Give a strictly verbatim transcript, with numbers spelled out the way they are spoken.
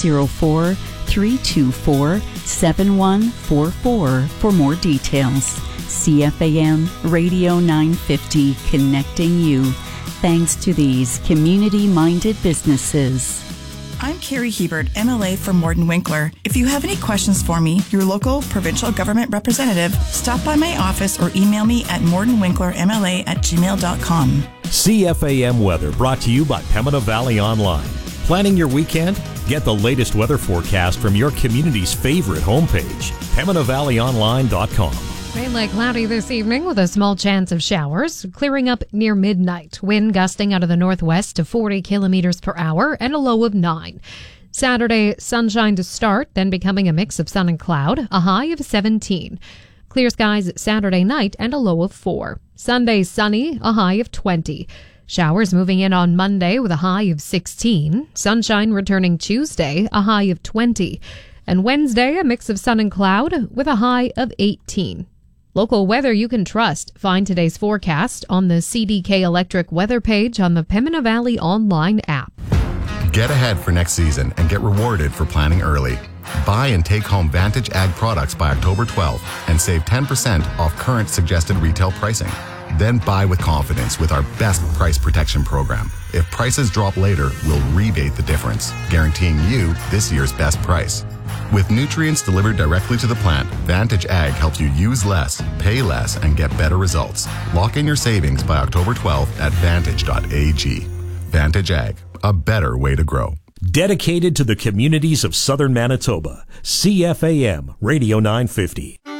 zero four, three two four, seven one four four for more details. C F A M Radio nine fifty, connecting you. Thanks to these community-minded businesses. I'm Carrie Hebert, M L A from Morden Winkler. If you have any questions for me, your local provincial government representative, stop by my office or email me at mordenwinklermla at gmail dot com. C F A M Weather brought to you by Pembina Valley Online. Planning your weekend? Get the latest weather forecast from your community's favorite homepage, pembina valley online dot com. Mainly cloudy this evening with a small chance of showers, clearing up near midnight. Wind gusting out of the northwest to forty kilometers per hour and a low of nine. Saturday, sunshine to start, then becoming a mix of sun and cloud, a high of seventeen. Clear skies Saturday night and a low of four. Sunday, sunny, a high of twenty. Showers moving in on Monday with a high of sixteen. Sunshine returning Tuesday, a high of twenty. And Wednesday, a mix of sun and cloud with a high of eighteen. Local weather you can trust. Find today's forecast on the C D K Electric weather page on the Pembina Valley Online app. Get ahead for next season and get rewarded for planning early. Buy and take home Vantage Ag products by October twelfth and save ten percent off current suggested retail pricing. Then buy with confidence with our best price protection program. If prices drop later, we'll rebate the difference, guaranteeing you this year's best price. With nutrients delivered directly to the plant, Vantage Ag helps you use less, pay less, and get better results. Lock in your savings by October twelfth at vantage dot a g. Vantage Ag, a better way to grow. Dedicated to the communities of southern Manitoba, C F A M Radio nine fifty.